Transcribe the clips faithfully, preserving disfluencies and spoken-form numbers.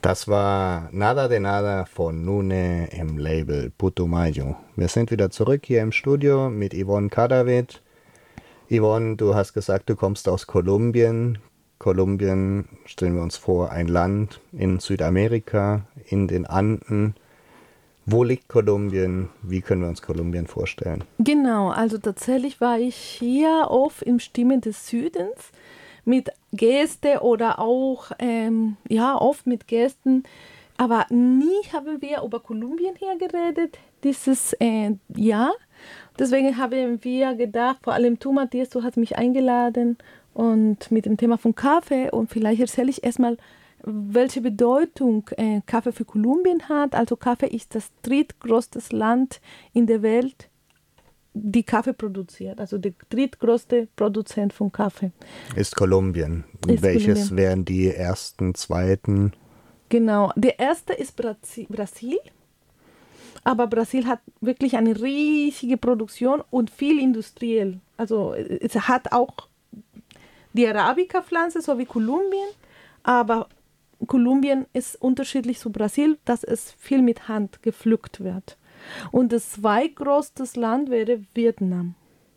Das war Nada de Nada von Nune im Label Putumayo. Wir sind wieder zurück hier im Studio mit Yvonne Cadavid. Yvonne, du hast gesagt, du kommst aus Kolumbien. Kolumbien, stellen wir uns vor, ein Land in Südamerika, in den Anden. Wo liegt Kolumbien? Wie können wir uns Kolumbien vorstellen? Genau, also tatsächlich war ich hier oft im Stimmen des Südens mit Gästen oder auch, ähm, ja, oft mit Gästen. Aber nie haben wir über Kolumbien hier geredet, dieses äh, Jahr. Deswegen haben wir gedacht, vor allem du, Matthias, du hast mich eingeladen und mit dem Thema von Kaffee und vielleicht erzähle ich erstmal, welche Bedeutung äh, Kaffee für Kolumbien hat. Also Kaffee ist das drittgrößte Land in der Welt, die Kaffee produziert. Also der drittgrößte Produzent von Kaffee. Ist Kolumbien. Ist Welches Kolumbien. wären die ersten, zweiten? Genau, der erste ist Brasil, Brasil. Aber Brasil hat wirklich eine riesige Produktion und viel industriell. Also es hat auch die Arabica-Pflanze, so wie Kolumbien, aber Kolumbien ist unterschiedlich zu Brasil, dass es viel mit Hand gepflückt wird. Und das zweitgrößte Land wäre Vietnam.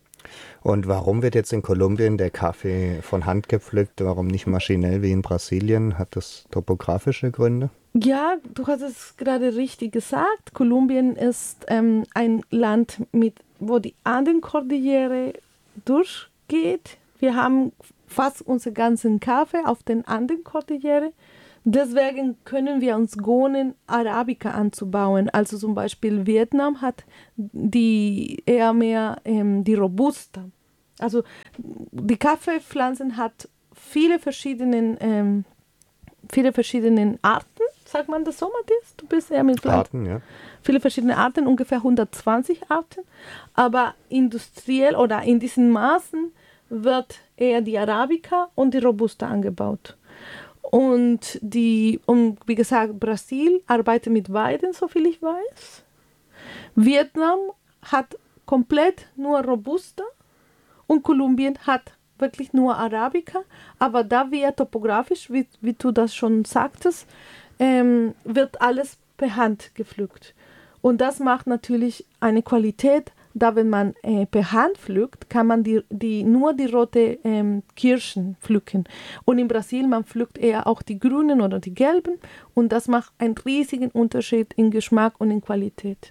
Und warum wird jetzt in Kolumbien der Kaffee von Hand gepflückt? Warum nicht maschinell wie in Brasilien? Hat das topografische Gründe? Ja, du hast es gerade richtig gesagt. Kolumbien ist ähm, ein Land, mit, wo die Andenkordillere durchgeht. Wir haben fast unseren ganzen Kaffee auf den Andenkordillere. Deswegen können wir uns gönnen, Arabica anzubauen. Also zum Beispiel Vietnam hat die eher mehr ähm, die Robusta. Also die Kaffeepflanzen hat viele verschiedene, ähm, viele verschiedene Arten, sagt man das so, Matthias? Du bist eher mit Arten, ja. Viele verschiedene Arten, ungefähr hundertzwanzig Arten. Aber industriell oder in diesen Maßen wird eher die Arabica und die Robusta angebaut. Und, die, und wie gesagt, Brasil arbeitet mit beiden, soviel ich weiß. Vietnam hat komplett nur Robusta und Kolumbien hat wirklich nur Arabica. Aber da wir topografisch, wie, wie du das schon sagtest, ähm, wird alles per Hand gepflückt. Und das macht natürlich eine Qualität. Da, wenn man äh, per Hand pflückt, kann man die, die, nur die roten ähm, Kirschen pflücken. Und in Brasil, man pflückt eher auch die grünen oder die gelben. Und das macht einen riesigen Unterschied in Geschmack und in Qualität.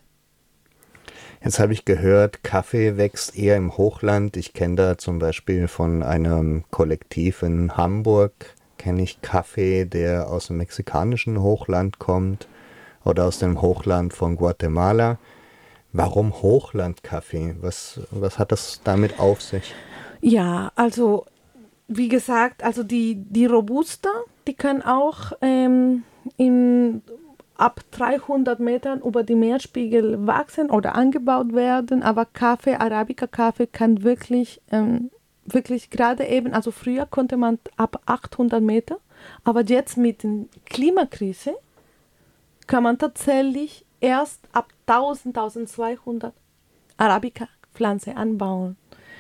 Jetzt habe ich gehört, Kaffee wächst eher im Hochland. Ich kenne da zum Beispiel von einem Kollektiv in Hamburg, kenne ich Kaffee, der aus dem mexikanischen Hochland kommt oder aus dem Hochland von Guatemala. Warum Hochlandkaffee? Was, was hat das damit auf sich? Ja, also wie gesagt, also die, die Robusta, die kann auch ähm, in, ab dreihundert Metern über dem Meerspiegel wachsen oder angebaut werden. Aber Kaffee, Arabica-Kaffee kann wirklich, ähm, wirklich gerade eben, also früher konnte man ab achthundert Meter, aber jetzt mit der Klimakrise kann man tatsächlich erst ab tausend, tausendzweihundert Arabica-Pflanze anbauen.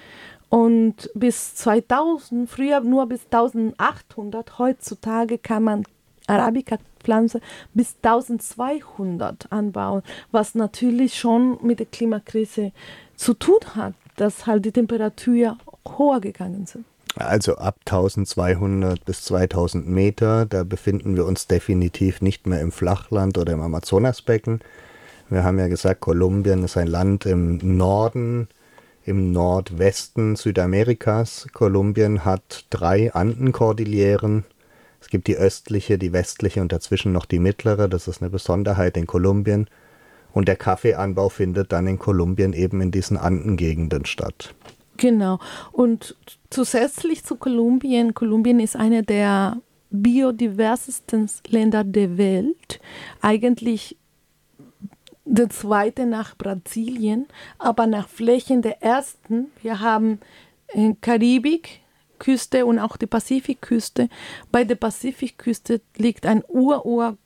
Und bis zweitausend, früher nur bis eintausendachthundert, heutzutage kann man Arabica-Pflanze bis eintausendzweihundert anbauen, was natürlich schon mit der Klimakrise zu tun hat, dass halt die Temperaturen höher gegangen sind. Also ab eintausendzweihundert bis zweitausend Meter, da befinden wir uns definitiv nicht mehr im Flachland oder im Amazonasbecken. Wir haben ja gesagt, Kolumbien ist ein Land im Norden, im Nordwesten Südamerikas. Kolumbien hat drei Andenkordilleren. Es gibt die östliche, die westliche und dazwischen noch die mittlere. Das ist eine Besonderheit in Kolumbien. Und der Kaffeeanbau findet dann in Kolumbien eben in diesen Andengegenden statt. Genau. Und zusätzlich zu Kolumbien, Kolumbien ist einer der biodiversesten Länder der Welt. Eigentlich der zweite nach Brasilien, aber nach Flächen der ersten. Wir haben äh, Karibikküste und auch die Pazifikküste. Bei der Pazifikküste liegt ein Ur-Ur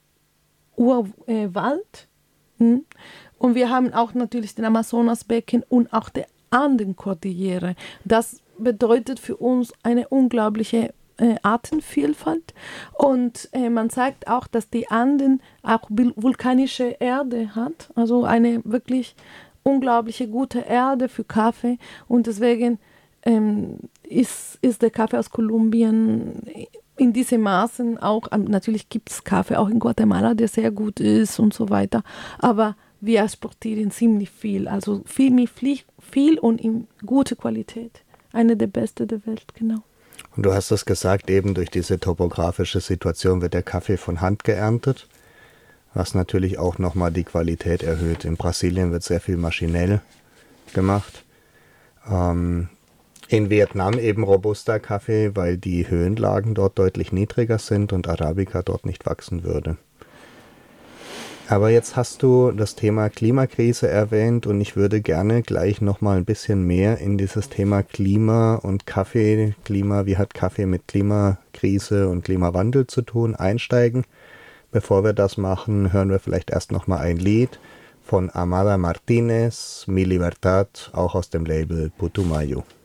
Urwald. Hm? Und wir haben auch natürlich den Amazonasbecken und auch die Andenkordillere. Das bedeutet für uns eine unglaubliche äh, Artenvielfalt. Und äh, man sagt auch, dass die Anden auch vulkanische Erde hat, also eine wirklich unglaubliche gute Erde für Kaffee. Und deswegen ähm, ist, ist der Kaffee aus Kolumbien in diesem Maßen auch, natürlich gibt es Kaffee auch in Guatemala, der sehr gut ist und so weiter, aber wir exportieren ziemlich viel, also viel, viel und in gute Qualität. Eine der besten der Welt, genau. Und du hast es gesagt, eben durch diese topografische Situation wird der Kaffee von Hand geerntet, was natürlich auch nochmal die Qualität erhöht. In Brasilien wird sehr viel maschinell gemacht. Ähm, in Vietnam eben Robusta-Kaffee, weil die Höhenlagen dort deutlich niedriger sind und Arabica dort nicht wachsen würde. Aber jetzt hast du das Thema Klimakrise erwähnt und ich würde gerne gleich nochmal ein bisschen mehr in dieses Thema Klima und Kaffee, Klima, wie hat Kaffee mit Klimakrise und Klimawandel zu tun, einsteigen. Bevor wir das machen, hören wir vielleicht erst nochmal ein Lied von Amada Martinez, Mi Libertad, auch aus dem Label Putumayo.